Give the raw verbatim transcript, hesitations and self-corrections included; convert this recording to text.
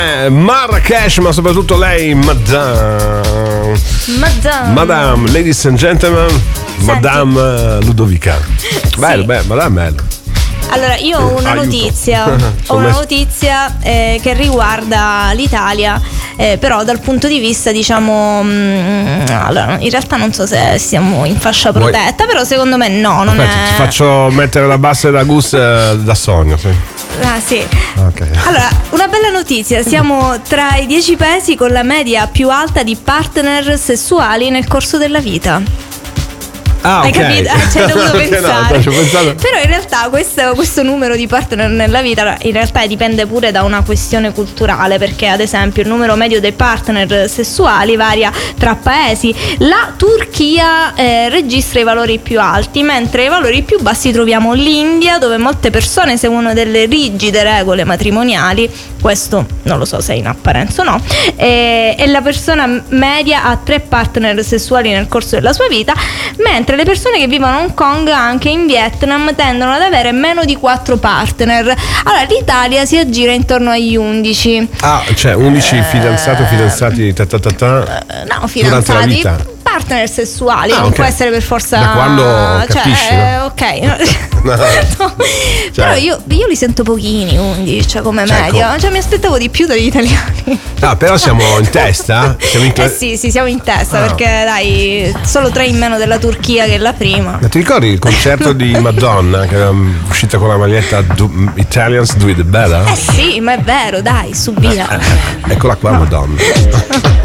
Marrakesh, ma soprattutto lei, Madame. Madame. Madame, ladies and gentlemen, Senti. Madame Ludovica. Bello, sì. bello, Madame bello. Allora, io ho una Aiuto. notizia, ho una notizia eh, che riguarda l'Italia, eh, però dal punto di vista, diciamo, mh, allora, in realtà non so se siamo in fascia protetta, Vuoi? però secondo me no, non Aspetta, è... ti faccio mettere la bassa della Gus eh, da sogno, sì. Ah sì. Okay. Allora, una bella notizia, siamo tra i dieci paesi con la media più alta di partner sessuali nel corso della vita. Ah, Hai okay. capito? Ah, ci hai dovuto pensare. No, pensato... Però in realtà questo, questo numero di partner nella vita in realtà dipende pure da una questione culturale, perché ad esempio il numero medio dei partner sessuali varia tra paesi. La Turchia eh, registra i valori più alti, mentre i valori più bassi troviamo l'India, dove molte persone seguono delle rigide regole matrimoniali. Questo non lo so se è in apparenza o no. E, e la persona media ha tre partner sessuali nel corso della sua vita, mentre le persone che vivono a Hong Kong, anche in Vietnam, tendono ad avere meno di quattro partner. Allora l'Italia si aggira intorno agli undici. Ah, cioè undici eh, fidanzati o fidanzati ta ta ta ta, no, fidanzati, durante la vita. Partner sessuali, ah, non okay. può essere per forza. Da quando capisci, cioè, no? ok. no. no. Cioè. Però io, io li sento pochini, undici, cioè come cioè, media. Com- cioè mi aspettavo di più dagli italiani. Ah, però siamo in testa? Siamo in te- eh sì, sì, siamo in testa, ah. perché dai, solo tre in meno della Turchia che è la prima. Ma ti ricordi il concerto di Madonna che era uscita con la maglietta do, Italians do it better? Eh sì, ma è vero, dai, su via. Eh, eccola qua, no. Madonna.